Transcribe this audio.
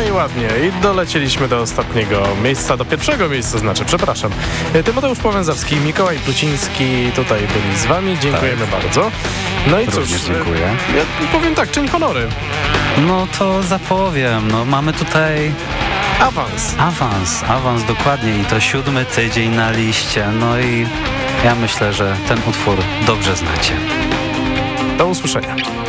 i ładnie. I dolecieliśmy do ostatniego miejsca, do pierwszego miejsca, przepraszam. Tymoteusz Połęzawski, Mikołaj Pluciński tutaj byli z wami. Dziękujemy bardzo. No i również cóż, dziękuję. Ja powiem tak, czyń honory. No to zapowiem, mamy tutaj awans dokładnie i to 7. tydzień na liście. No i ja myślę, że ten utwór dobrze znacie. Do usłyszenia.